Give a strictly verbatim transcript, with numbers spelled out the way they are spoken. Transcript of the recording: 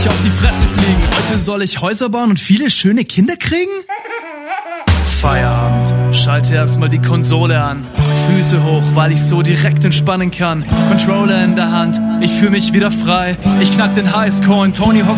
ich auf die Fresse fliegen. Heute soll ich Häuser bauen und viele schöne Kinder kriegen? Feierabend, schalte erstmal die Konsole an. Füße hoch, weil ich so direkt entspannen kann. Controller in der Hand, ich fühl mich wieder frei. Ich knack den Highscore und Tony Hawk